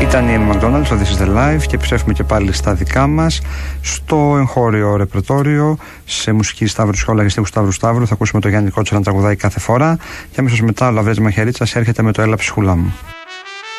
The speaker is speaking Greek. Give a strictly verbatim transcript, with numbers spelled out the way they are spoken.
Ήταν η Amy McDonald στο This is the Life και επιστρέφουμε και πάλι στα δικά μας, στο εγχώριο ρεπερτόριο, σε μουσική Σταύρου Σχόλα και στίχους Σταύρου Σταύρου. Θα ακούσουμε το Γιάννη Κότσο να τραγουδάει κάθε φορά και αμέσως μετά ο Λαβρέτης Μαχαιρίτσας έρχεται με το Έλα ψυχούλα μου.